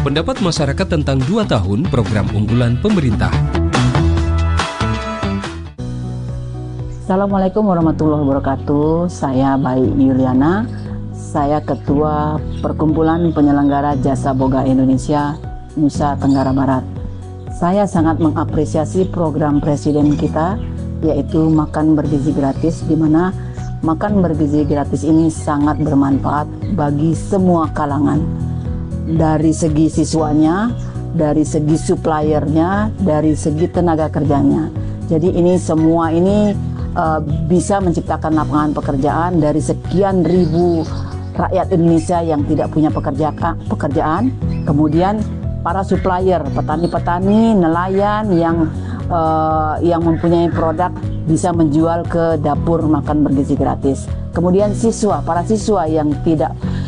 Pendapat masyarakat tentang 2 tahun program unggulan pemerintah. Assalamualaikum warahmatullahi wabarakatuh. Saya Bayi Yuliana. Saya Ketua Perkumpulan Penyelenggara Jasa Boga Indonesia Nusa Tenggara Barat. Saya sangat mengapresiasi program Presiden kita, yaitu makan bergizi gratis, di mana makan bergizi gratis ini sangat bermanfaat bagi semua kalangan. Dari segi siswanya, dari segi suppliernya, dari segi tenaga kerjanya. Jadi ini semua ini bisa menciptakan lapangan pekerjaan dari sekian ribu rakyat Indonesia yang tidak punya pekerjaan. Kemudian para supplier, petani-petani, nelayan yang mempunyai produk bisa menjual ke dapur makan bergizi gratis. Kemudian para siswa yang tidak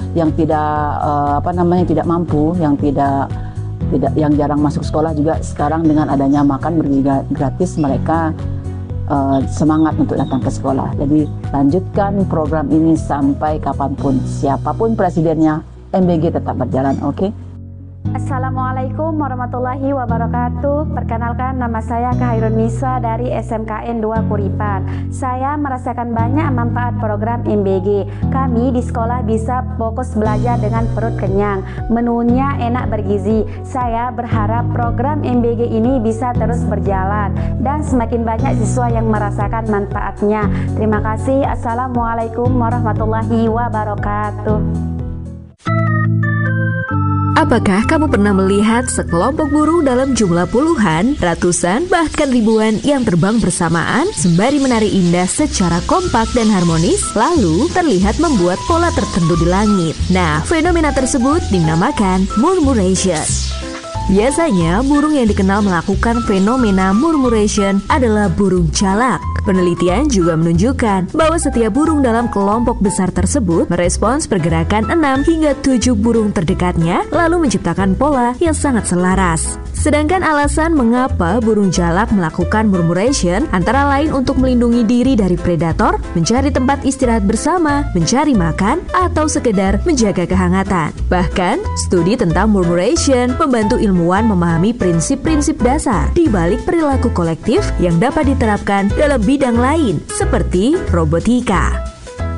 mampu, yang jarang masuk sekolah juga sekarang dengan adanya makan bergizi gratis mereka semangat untuk datang ke sekolah. Jadi lanjutkan program ini sampai kapanpun, siapapun presidennya, MBG tetap berjalan, oke? Assalamualaikum warahmatullahi wabarakatuh. Perkenalkan, nama saya Khairun Nisa dari SMKN 2 Kuripan. Saya merasakan banyak manfaat program MBG. Kami di sekolah bisa fokus belajar dengan perut kenyang, menunya enak bergizi. Saya berharap program MBG ini bisa terus berjalan dan semakin banyak siswa yang merasakan manfaatnya. Terima kasih. Assalamualaikum warahmatullahi wabarakatuh. Apakah kamu pernah melihat sekelompok burung dalam jumlah puluhan, ratusan, bahkan ribuan yang terbang bersamaan sembari menari indah secara kompak dan harmonis, lalu terlihat membuat pola tertentu di langit? Nah, fenomena tersebut dinamakan murmuration. Biasanya, burung yang dikenal melakukan fenomena murmuration adalah burung jalak. Penelitian juga menunjukkan bahwa setiap burung dalam kelompok besar tersebut merespons pergerakan 6 hingga 7 burung terdekatnya, lalu menciptakan pola yang sangat selaras. Sedangkan alasan mengapa burung jalak melakukan murmuration antara lain untuk melindungi diri dari predator, mencari tempat istirahat bersama, mencari makan, atau sekedar menjaga kehangatan. Bahkan, studi tentang murmuration membantu ilmuwan memahami prinsip-prinsip dasar di balik perilaku kolektif yang dapat diterapkan dalam bidang lain seperti robotika.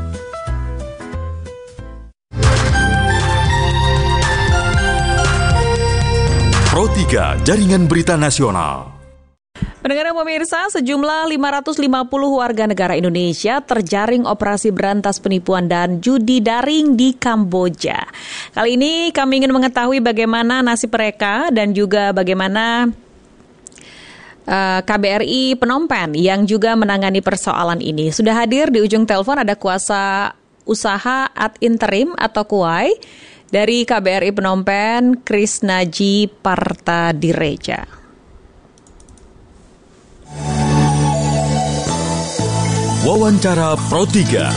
Pro 3 Jaringan Berita Nasional. Pendengar dan pemirsa, sejumlah 550 warga negara Indonesia terjaring operasi berantas penipuan dan judi daring di Kamboja. Kali ini kami ingin mengetahui bagaimana nasib mereka dan juga bagaimana KBRI Phnom Penh yang juga menangani persoalan ini. Sudah hadir di ujung telepon ada kuasa usaha ad interim atau KUAI dari KBRI Phnom Penh, Krisnaji Partadireja. Wawancara Pro 3.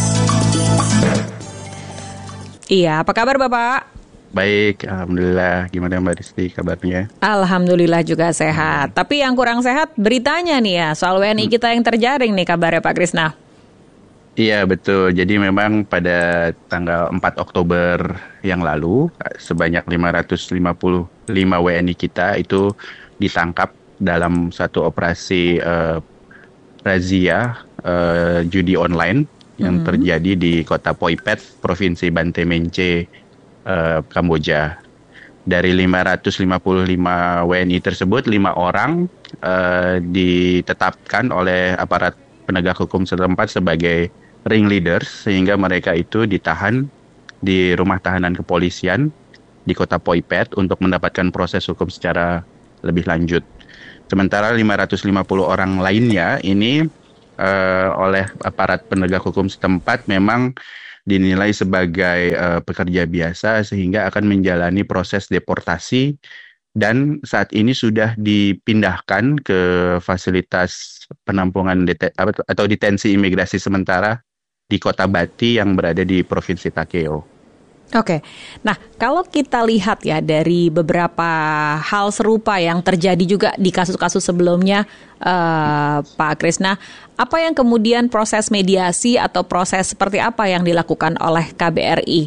Iya, apa kabar Bapak? Baik, alhamdulillah. Gimana Mbak Risti kabarnya? Alhamdulillah juga sehat. Tapi yang kurang sehat beritanya nih ya, soal WNI kita yang terjaring nih kabarnya Pak Krisna. Iya betul, jadi memang pada tanggal 4 Oktober yang lalu sebanyak 555 WNI kita itu ditangkap dalam satu operasi razia judi online yang terjadi di kota Phoi Phet, Provinsi Banten Mengche, Kamboja. Dari 555 WNI tersebut, 5 orang ditetapkan oleh aparat penegak hukum setempat sebagai ringleaders, sehingga mereka itu ditahan di rumah tahanan kepolisian di kota Phoi Phet untuk mendapatkan proses hukum secara lebih lanjut. Sementara 550 orang lainnya ini oleh aparat penegak hukum setempat memang dinilai sebagai pekerja biasa sehingga akan menjalani proses deportasi dan saat ini sudah dipindahkan ke fasilitas penampungan atau detensi imigrasi sementara di Kota Bati yang berada di Provinsi Takeo. Oke, nah kalau kita lihat ya dari beberapa hal serupa yang terjadi juga di kasus-kasus sebelumnya, Pak Krisna, apa yang kemudian proses mediasi atau proses seperti apa yang dilakukan oleh KBRI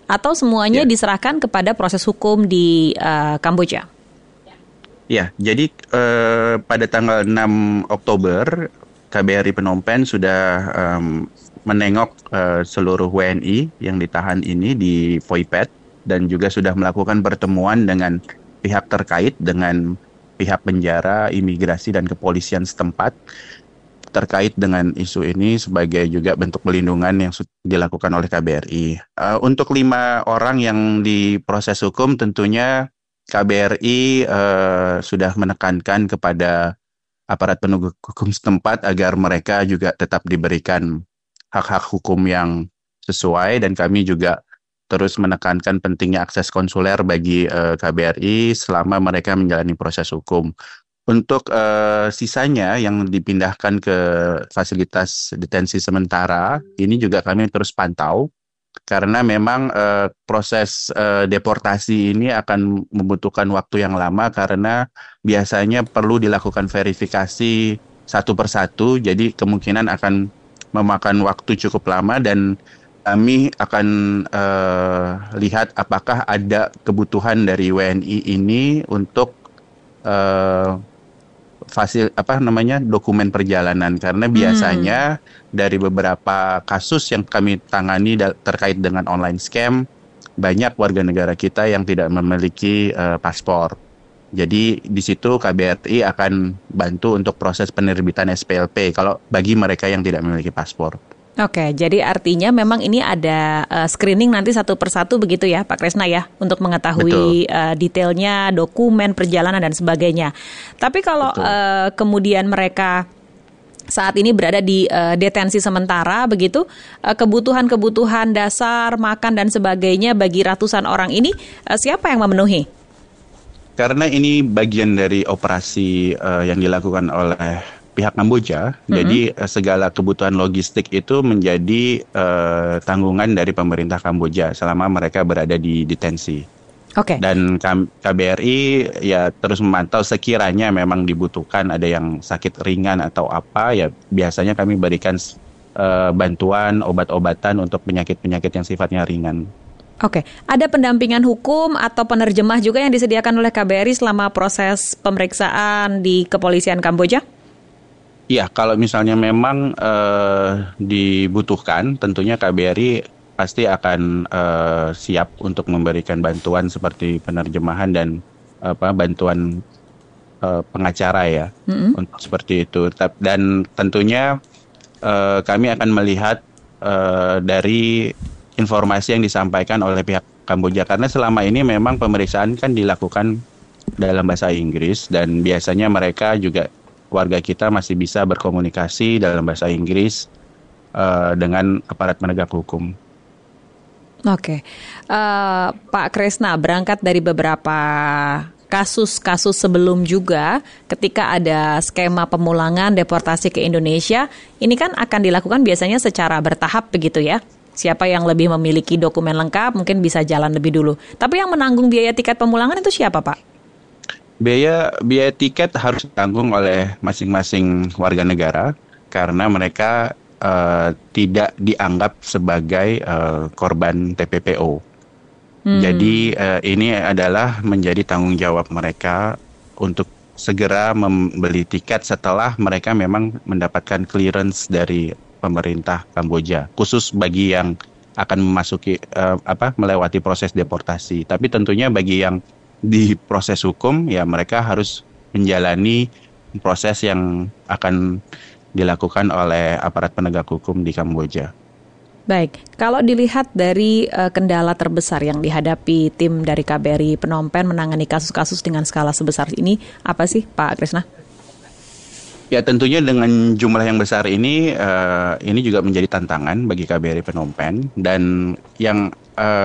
atau semuanya diserahkan kepada proses hukum di Kamboja? Ya, jadi pada tanggal 6 Oktober KBRI Phnom Penh sudah menengok seluruh WNI yang ditahan ini di Poi Phet dan juga sudah melakukan pertemuan dengan pihak terkait, dengan pihak penjara, imigrasi dan kepolisian setempat terkait dengan isu ini sebagai juga bentuk pelindungan yang dilakukan oleh KBRI. Untuk 5 orang yang diproses hukum tentunya KBRI sudah menekankan kepada aparat penegak hukum setempat agar mereka juga tetap diberikan hak-hak hukum yang sesuai, dan kami juga terus menekankan pentingnya akses konsuler bagi KBRI selama mereka menjalani proses hukum. Untuk sisanya yang dipindahkan ke fasilitas detensi sementara, ini juga kami terus pantau. Karena memang proses deportasi ini akan membutuhkan waktu yang lama karena biasanya perlu dilakukan verifikasi satu persatu, jadi kemungkinan akan memakan waktu cukup lama, dan kami akan lihat apakah ada kebutuhan dari WNI ini untuk dokumen perjalanan, karena biasanya dari beberapa kasus yang kami tangani terkait dengan online scam, banyak warga negara kita yang tidak memiliki paspor. Jadi di situ KBRI akan bantu untuk proses penerbitan SPLP kalau bagi mereka yang tidak memiliki paspor. Oke, jadi artinya memang ini ada screening nanti satu persatu begitu ya Pak Kresna ya, untuk mengetahui detailnya, dokumen, perjalanan dan sebagainya. Tapi kalau kemudian mereka saat ini berada di detensi sementara begitu, kebutuhan-kebutuhan dasar, makan dan sebagainya bagi ratusan orang ini siapa yang memenuhi? Karena ini bagian dari operasi yang dilakukan oleh pihak Kamboja, jadi segala kebutuhan logistik itu menjadi tanggungan dari pemerintah Kamboja selama mereka berada di detensi. Oke. Dan KBRI ya terus memantau sekiranya memang dibutuhkan ada yang sakit ringan atau apa, ya biasanya kami berikan bantuan obat-obatan untuk penyakit-penyakit yang sifatnya ringan. Oke, ada pendampingan hukum atau penerjemah juga yang disediakan oleh KBRI selama proses pemeriksaan di kepolisian Kamboja? Iya, kalau misalnya memang dibutuhkan, tentunya KBRI pasti akan siap untuk memberikan bantuan seperti penerjemahan dan bantuan pengacara ya, untuk seperti itu. Dan tentunya kami akan melihat dari informasi yang disampaikan oleh pihak Kamboja, karena selama ini memang pemeriksaan kan dilakukan dalam bahasa Inggris, dan biasanya mereka juga warga kita masih bisa berkomunikasi dalam bahasa Inggris dengan aparat penegak hukum. Oke, Pak Kresna, berangkat dari beberapa kasus-kasus sebelum juga, ketika ada skema pemulangan deportasi ke Indonesia, ini kan akan dilakukan biasanya secara bertahap begitu ya. Siapa yang lebih memiliki dokumen lengkap mungkin bisa jalan lebih dulu. Tapi yang menanggung biaya tiket pemulangan itu siapa, Pak? Biaya tiket harus ditanggung oleh masing-masing warga negara karena mereka tidak dianggap sebagai korban TPPO. Jadi ini adalah menjadi tanggung jawab mereka untuk segera membeli tiket setelah mereka memang mendapatkan clearance dari pemerintah Kamboja, khusus bagi yang akan memasuki melewati proses deportasi. Tapi tentunya bagi yang di proses hukum, ya mereka harus menjalani proses yang akan dilakukan oleh aparat penegak hukum di Kamboja. Baik, kalau dilihat dari kendala terbesar yang dihadapi tim dari KBRI Phnom Penh menangani kasus-kasus dengan skala sebesar ini, apa sih Pak Kresna? Ya tentunya dengan jumlah yang besar ini juga menjadi tantangan bagi KBRI Phnom Penh, dan yang